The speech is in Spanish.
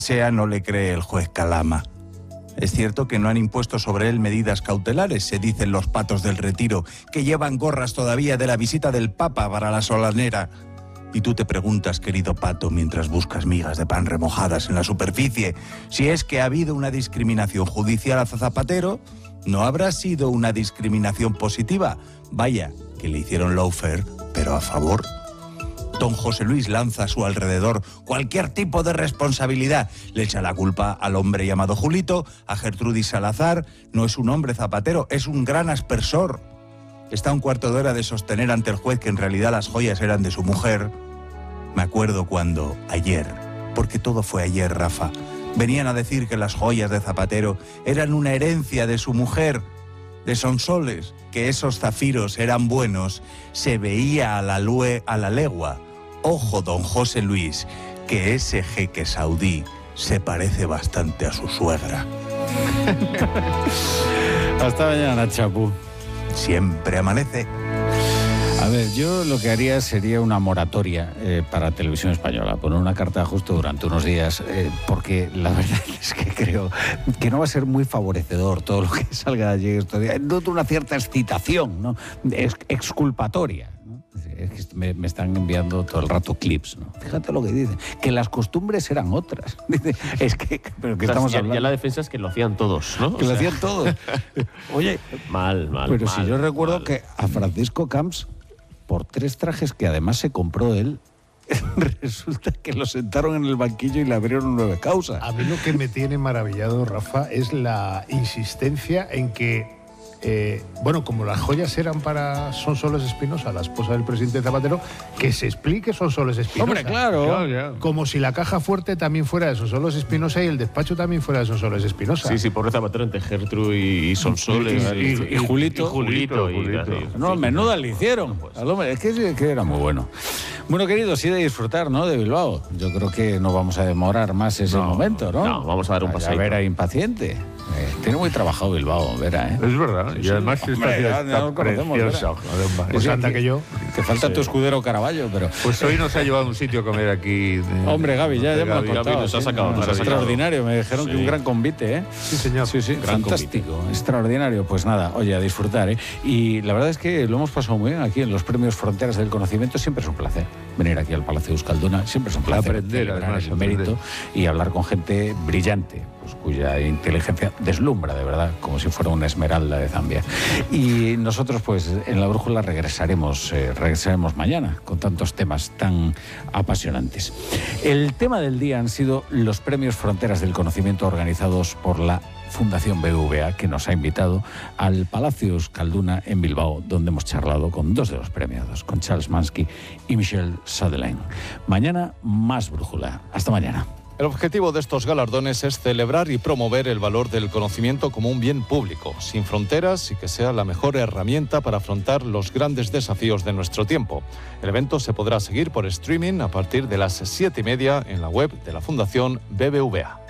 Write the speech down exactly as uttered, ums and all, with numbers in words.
sea no le cree el juez Calama. Es cierto que no han impuesto sobre él medidas cautelares, se dicen los patos del Retiro, que llevan gorras todavía de la visita del Papa para la solanera. Y tú te preguntas, querido pato, mientras buscas migas de pan remojadas en la superficie, si es que ha habido una discriminación judicial a Zapatero, ¿no habrá sido una discriminación positiva? Vaya, que le hicieron lawfare, pero a favor. Don José Luis lanza a su alrededor cualquier tipo de responsabilidad. Le echa la culpa al hombre llamado Julito, a Gertrudis Salazar. No es un hombre Zapatero, es un gran aspersor. Está a un cuarto de hora de sostener ante el juez que en realidad las joyas eran de su mujer. Me acuerdo cuando, ayer, porque todo fue ayer, Rafa, venían a decir que las joyas de Zapatero eran una herencia de su mujer, de Sonsoles, que esos zafiros eran buenos, se veía a la, lue, a la legua. Ojo, don José Luis, que ese jeque saudí se parece bastante a su suegra. Hasta mañana, Chapu. Siempre amanece. A ver, yo lo que haría sería una moratoria eh, para Televisión Española, poner una carta justo durante unos días, eh, porque la verdad es que creo que no va a ser muy favorecedor todo lo que salga de allí estos días. Noto una cierta excitación, ¿no? Ex exculpatoria, ¿no? Es que me, me están enviando todo el rato clips, ¿no? Fíjate lo que dicen, que las costumbres eran otras. Es que, pero que o sea, estamos ya, hablando... ya la defensa es que lo hacían todos, ¿no? Que o lo sea... hacían todos. Oye, mal, mal, pero mal, si yo recuerdo mal. que a Francisco Camps, por tres trajes que además se compró él, resulta que lo sentaron en el banquillo y le abrieron nueve causas. A mí lo que me tiene maravillado, Rafa, es la insistencia en que, eh, bueno, como las joyas eran para Sonsoles Espinosa, la esposa del presidente Zapatero, que se explique Sonsoles Espinosa. Hombre, claro. Claro, claro. Como si la caja fuerte también fuera de Sonsoles Espinosa y el despacho también fuera de Sonsoles Espinosa. Sí, sí, pobre Zapatero entre Gertrude y, y Sonsoles. Y, y, y, y Julito. Y Julito. Y, Julito. y, no, menuda le hicieron. Al hombre, es que, que era muy bueno. Bueno, queridos, sí de disfrutar, ¿no?, de Bilbao. Yo creo que no vamos a demorar más ese no, momento, ¿no? No, vamos a dar un paseíto. Vera impaciente. Eh, tiene muy trabajado Bilbao, Vera, ¿eh? Es verdad. Sí, y además sí. esta Hombre, ciudad ya, ya está nos conocemos, preciosa. Vera. Pues anda que, que yo. Te falta Sí. tu escudero Caraballo, pero... Pues hoy nos ha llevado a un sitio a comer aquí. De, Hombre, Gaby, ya, ya me lo han Gaby, contado. Gaby nos ha sí, sacado, no, nos ha sacado. extraordinario, me dijeron Sí. que un gran convite, ¿eh? Sí, señor. Sí, sí, Gran fantástico, extraordinario. Pues nada, oye, a disfrutar, ¿eh? Y la verdad es que lo hemos pasado muy bien aquí en los premios Fronteras del Conocimiento. Siempre es un placer venir aquí al Palacio de Euskalduna, siempre es un placer Aprender, celebrar además, el aprender. mérito y hablar con gente brillante, pues cuya inteligencia deslumbra de verdad, como si fuera una esmeralda de Zambia. Y nosotros, pues, en La Brújula regresaremos, eh, regresaremos mañana con tantos temas tan apasionantes. El tema del día han sido los premios Fronteras del Conocimiento organizados por la Fundación B B V A, que nos ha invitado al Palacio Euskalduna en Bilbao, donde hemos charlado con dos de los premiados, con Charles Mansky y Michel Sutherland. Mañana, más Brújula. Hasta mañana. El objetivo de estos galardones es celebrar y promover el valor del conocimiento como un bien público, sin fronteras, y que sea la mejor herramienta para afrontar los grandes desafíos de nuestro tiempo. El evento se podrá seguir por streaming a partir de las siete y media en la web de la Fundación B B V A.